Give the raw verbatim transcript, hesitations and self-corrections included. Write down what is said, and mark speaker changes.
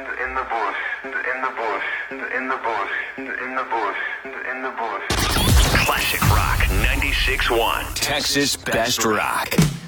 Speaker 1: in the bush, in the bush, in the bush, in the bush, in the bush.
Speaker 2: Classic Rock ninety-six point one. Texas Best Rock.